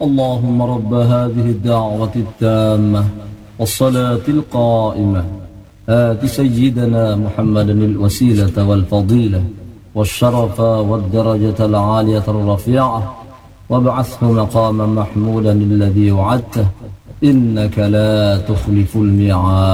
اللهم رب هذه الدعوة التامة والصلاة القائمة آت سيدنا محمدا الوسيلة والفضيلة والشرف والدرجة العالية الرفيعة وابعثه مقاما محمودا الذي وعدته إنك لا تخلف الميعاد.